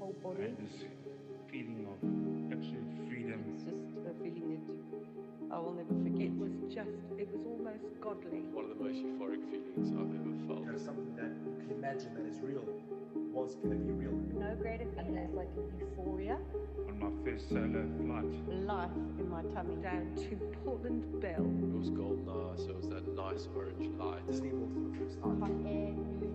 whole I body. had this feeling of absolute freedom. It's just a feeling that I will never forget. It was almost godly. One of the most euphoric feelings I've ever felt. There's something that you can imagine that is real was going to be real. No greater feeling. It's like euphoria. On my first solo flight, Life in my tummy. Down to Portland Bell. It was golden, so it was that nice orange light. Disney World for the first time. Hot air, new